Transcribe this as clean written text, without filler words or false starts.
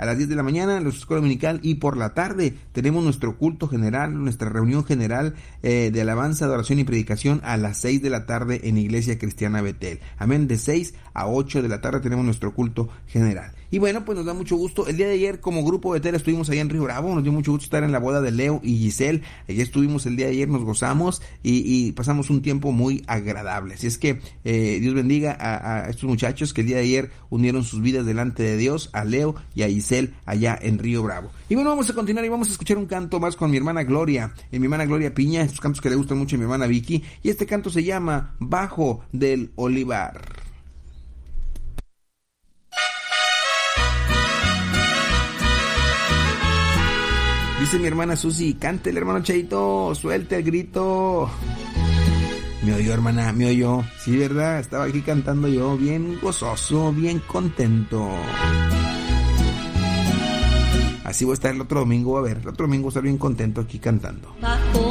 a las 10 de la mañana en la escuela dominical, y por la tarde tenemos nuestro culto general, nuestra reunión general de alabanza, adoración y predicación a las 6 de la tarde en Iglesia Cristiana Betel. Amén, de 6 a 8 de la tarde tenemos nuestro culto general. Y bueno, pues nos da mucho gusto. El día de ayer como grupo Betel estuvimos allá en Río Bravo, nos dio mucho gusto estar en la boda de Leo y Giselle. Allá estuvimos el día de ayer, nos gozamos y pasamos un tiempo muy agradable. Así es que Dios bendiga a estos muchachos que el día de ayer unieron sus vidas delante de Dios, a Leo y a Giselle allá en Río Bravo. Y bueno, vamos a continuar y vamos a escuchar un canto más con mi hermana Gloria, mi hermana Gloria Piña, estos cantos que le gustan mucho a mi hermana Vicky, y este canto se llama Bajo del Olivar. Dice mi hermana Susi, cante el hermano Cheito, suelte el grito. Me oyó, hermana, me oyó. Sí, ¿verdad? Estaba aquí cantando yo, bien gozoso, bien contento. Así voy a estar el otro domingo, a ver, el otro domingo voy a estar bien contento aquí cantando. Bajo